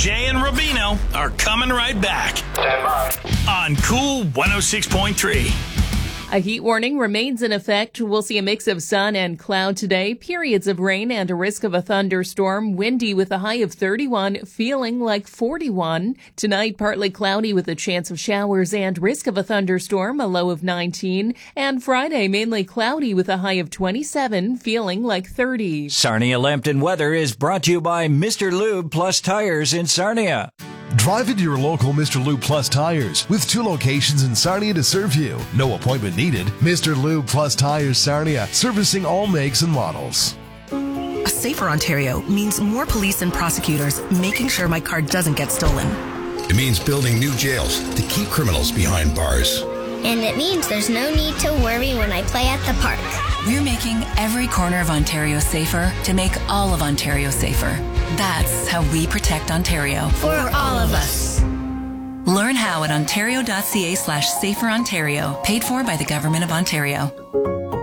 Jay and Rubino are coming right back on Cool 106.3. A heat warning remains in effect. We'll see a mix of sun and cloud today, periods of rain and a risk of a thunderstorm, windy with a high of 31, feeling like 41. Tonight, partly cloudy with a chance of showers and risk of a thunderstorm, a low of 19. And Friday, mainly cloudy with a high of 27, feeling like 30. Sarnia Lambton weather is brought to you by Mr. Lube Plus Tires in Sarnia. Drive into your local Mr. Lube Plus Tires with 2 locations in Sarnia to serve you. No appointment needed. Mr. Lube Plus Tires Sarnia, servicing all makes and models. A safer Ontario means more police and prosecutors making sure my car doesn't get stolen. It means building new jails to keep criminals behind bars. And it means there's no need to worry when I play at the park. We're making every corner of Ontario safer to make all of Ontario safer. That's how we protect Ontario. For all of us. Learn how at ontario.ca/saferontario, paid for by the Government of Ontario.